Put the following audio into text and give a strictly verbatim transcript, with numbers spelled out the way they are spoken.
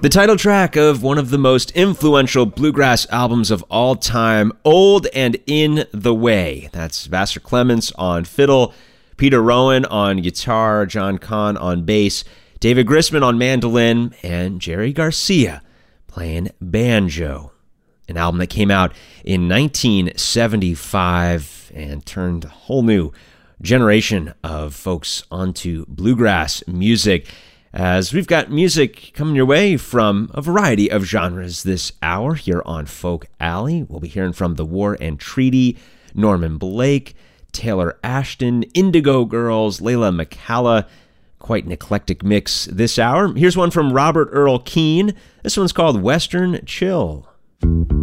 The title track of one of the most influential bluegrass albums of all time, Old and In the Way. That's Vassar Clements on fiddle, Peter Rowan on guitar, John Kahn on bass, David Grisman on mandolin, and Jerry Garcia playing banjo. An album that came out in nineteen seventy-five and turned a whole new generation of folks onto bluegrass music, as we've got music coming your way from a variety of genres this hour here on Folk Alley. We'll be hearing from The War and Treaty, Norman Blake, Taylor Ashton, Indigo Girls, Layla McCalla. Quite an eclectic mix this hour. Here's one from Robert Earl Keen. This one's called Western Chill.